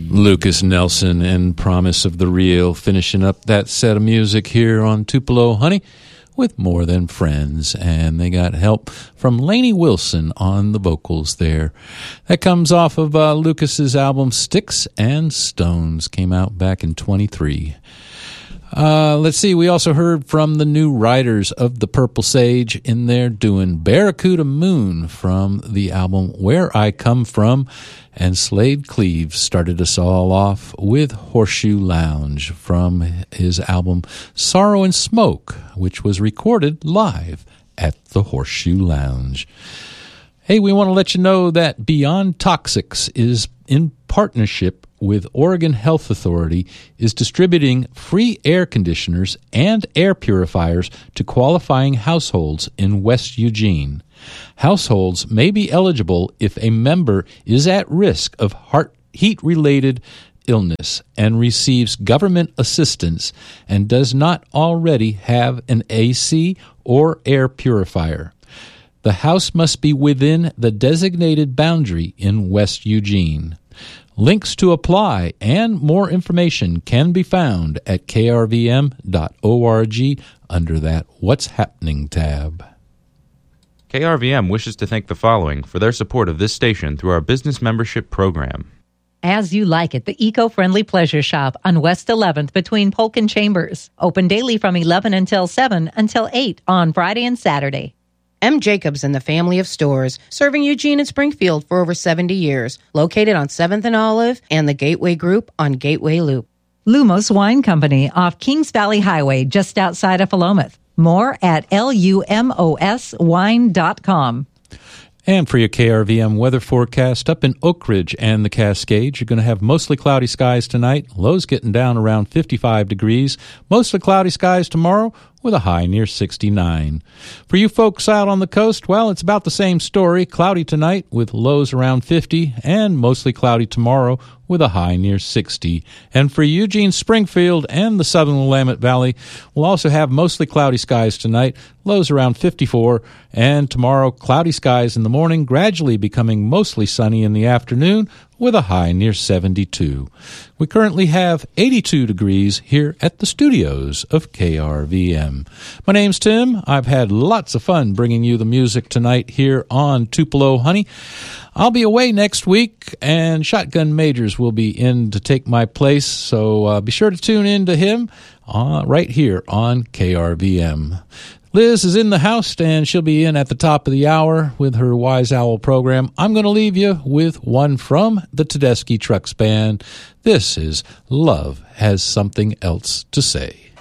Lucas Nelson and Promise of the Real, finishing up that set of music here on Tupelo Honey with More Than Friends, and they got help from Lainey Wilson on the vocals there. That comes off of Lucas's album Sticks and Stones, came out back in 23. Let's see, we also heard from the new writers of the Purple Sage in there doing Barracuda Moon from the album Where I Come From, and Slade Cleaves started us all off with Horseshoe Lounge from his album Sorrow and Smoke, which was recorded live at the Horseshoe Lounge. Hey, we want to let you know that Beyond Toxics is in partnership with Oregon Health Authority is distributing free air conditioners and air purifiers to qualifying households in West Eugene. Households may be eligible if a member is at risk of heat-related illness and receives government assistance and does not already have an AC or air purifier. The house must be within the designated boundary in West Eugene. Links to apply and more information can be found at krvm.org under that What's Happening tab. KRVM wishes to thank the following for their support of this station through our business membership program. As You Like It, the eco-friendly pleasure shop on West 11th between Polk and Chambers. Open daily from 11 until 7 until 8 on Friday and Saturday. M. Jacobs and the family of stores, serving Eugene and Springfield for over 70 years. Located on 7th and Olive and the Gateway Group on Gateway Loop. Lumos Wine Company off Kings Valley Highway just outside of Philomath. More at lumoswine.com. And for your KRVM weather forecast, up in Oak Ridge and the Cascades, you're going to have mostly cloudy skies tonight. Lows getting down around 55 degrees. Mostly cloudy skies tomorrow with a high near 69. For you folks out on the coast, well, it's about the same story. Cloudy tonight with lows around 50 and mostly cloudy tomorrow with a high near 60. And for Eugene, Springfield, and the southern Willamette Valley, we'll also have mostly cloudy skies tonight, lows around 54, and tomorrow cloudy skies in the morning, gradually becoming mostly sunny in the afternoon with a high near 72. We currently have 82 degrees here at the studios of KRVM. My name's Tim. I've had lots of fun bringing you the music tonight here on Tupelo Honey. I'll be away next week, and Shotgun Majors will be in to take my place, so be sure to tune in to him right here on KRVM. Liz is in the house, and she'll be in at the top of the hour with her Wise Owl program. I'm going to leave you with one from the Tedeschi Trucks Band. This is Love Has Something Else to Say.